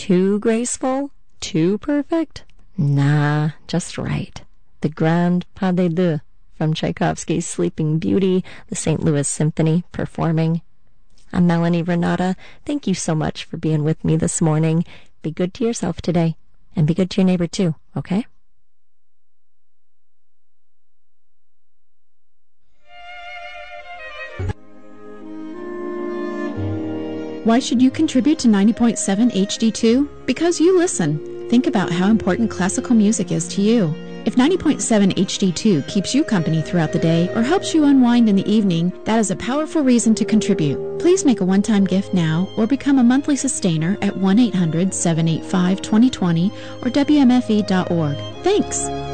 Too graceful? Too perfect? Nah, just right. The Grand Pas de Deux from Tchaikovsky's Sleeping Beauty, the St. Louis Symphony performing. I'm Melanie Renata. Thank you so much for being with me this morning. Be good to yourself today, and be good to your neighbor too, okay? Why should you contribute to 90.7 HD2? Because you listen. Think about how important classical music is to you. If 90.7 HD2 keeps you company throughout the day or helps you unwind in the evening, that is a powerful reason to contribute. Please make a one-time gift now or become a monthly sustainer at 1-800-785-2020 or WMFE.org. Thanks!